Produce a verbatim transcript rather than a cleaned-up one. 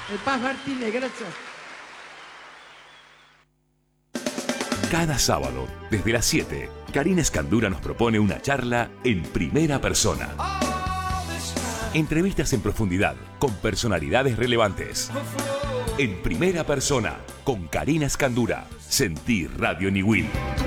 El Paz Martínez, gracias. Cada sábado, desde las siete, Karina Escandura nos propone una charla en primera persona. Entrevistas en profundidad con personalidades relevantes. En primera persona, con Karina Escandura. Sentí Radio Niwil.